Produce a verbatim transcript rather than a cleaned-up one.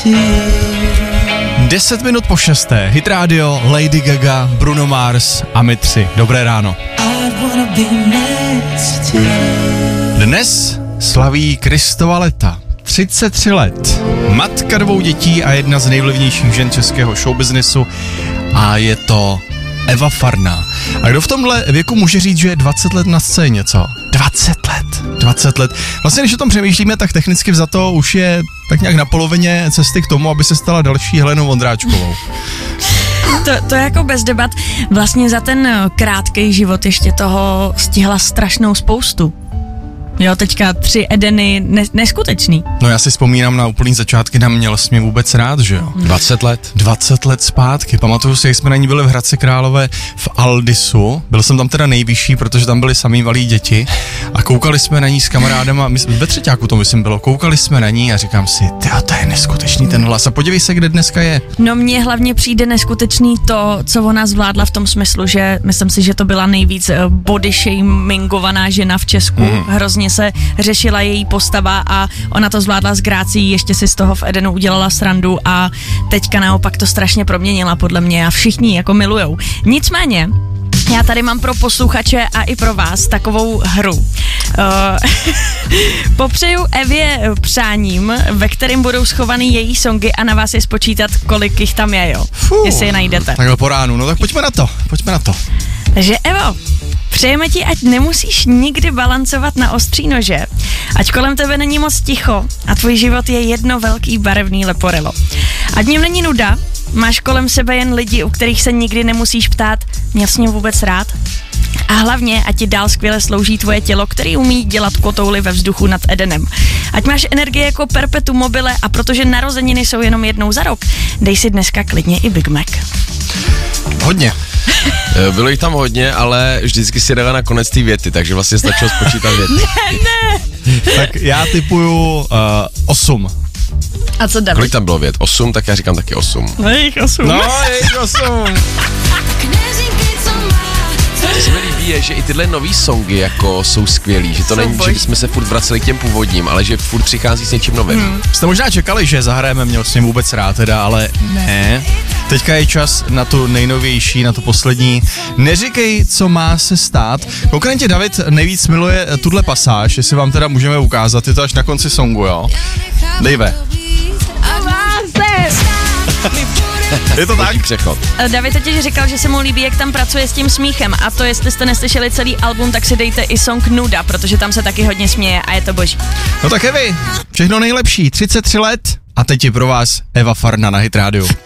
Deset minut po šesté, Hit Radio, Lady Gaga, Bruno Mars a my tři. Dobré ráno. Dnes slaví Kristova Leta. třicet tři let. Matka dvou dětí a jedna z nejvlivnějších žen českého showbiznesu. A je to Eva Farná. A kdo v tomhle věku může říct, že je dvacet let na scéně, co? dvacet let. dvacet let. Vlastně, když o tom přemýšlíme, tak technicky vzato už je tak nějak na polovině cesty k tomu, aby se stala další Helenou Vondráčkovou. To, to je jako bez debat. Vlastně za ten krátký život ještě toho stihla strašnou spoustu. Jo, teďka tři Edeny, ne, neskutečný. No já si vzpomínám na úplný začátky na Měl jsi mě vůbec rád, že jo? dvacet let. dvacet let zpátky. Pamatuju si, jak jsme na ní byli v Hradci Králové v Aldisu. Byl jsem tam teda nejvyšší, protože tam byli samý malí děti. A koukali jsme na ní s kamarádama, my, ve třeťáku to myslím bylo, koukali jsme na ní a říkám si, tyjo, to je neskutečný ten hlas. A podívej se, kde dneska je. No mně hlavně přijde neskutečný to, co ona zvládla v tom smyslu, že myslím si, že to byla nejvíc body shamingovaná žena v Česku. Mm. Hrozně se řešila její postava a ona to zvládla s grácií, ještě si z toho v Edenu udělala srandu a teďka naopak to strašně proměnila podle mě a všichni jako milujou. Nicméně, já tady mám pro posluchače a i pro vás takovou hru. Uh, popřeju Evě přáním, ve kterém budou schovaný její songy a na vás je spočítat, kolik jich tam je, jo. Fuh, jestli je najdete. Takhle po ránu, no tak pojďme na to, pojďme na to. Takže Evo, přejeme ti, ať nemusíš nikdy balancovat na ostří nože, ať kolem tebe není moc ticho a tvůj život je jedno velký barevný leporelo. Ať ním není nuda, máš kolem sebe jen lidi, u kterých se nikdy nemusíš ptát, měl jsi mě vůbec rád? A hlavně, ať ti dál skvěle slouží tvoje tělo, který umí dělat kotouly ve vzduchu nad Edenem. Ať máš energie jako perpetuum mobile a protože narozeniny jsou jenom jednou za rok, dej si dneska klidně i Big Mac. Hodně. Bylo jich tam hodně, ale vždycky si dala na konec té věty, takže vlastně stačilo spočítat věty. Ne, ne. Tak já tipuju uh, osm. A co David? Kolik tam bylo vět? osm, tak já říkám taky osm. No jich osm. No jich osm. Co se mi líbí je, že i tyhle nový songy jako jsou skvělý, že to jsou není, bož. že bychom se furt vraceli k těm původním, ale že furt přichází s něčím novým. Hmm. Jste možná čekali, že zahrajeme Měl jsi mě vůbec rád teda, ale ne. Teďka je čas na tu nejnovější, na tu poslední. Neříkej, co má se stát. Konkrétně David nejvíc miluje tuhle pasáž, jestli vám teda můžeme ukázat, je to až na konci songu, jo. Dejve. Je to tak? Přechod. David totiž říkal, že se mu líbí, jak tam pracuje s tím smíchem a to, jestli jste neslyšeli celý album, tak si dejte i song Nuda, protože tam se taky hodně směje a je to boží. No tak Evi, všechno nejlepší, třicet tři let a teď je pro vás Eva Farná na Hit Radio.